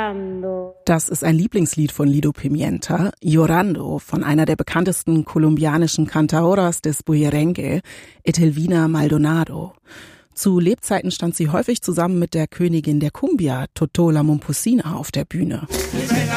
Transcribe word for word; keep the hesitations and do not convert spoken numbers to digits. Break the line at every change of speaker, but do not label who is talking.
Llorando.
Das ist ein Lieblingslied von Lido Pimienta, Llorando, von einer der bekanntesten kolumbianischen Cantautoras des Bullerengue, Etelvina Maldonado. Zu Lebzeiten stand sie häufig zusammen mit der Königin der Cumbia, Totó la Momposina, auf der Bühne.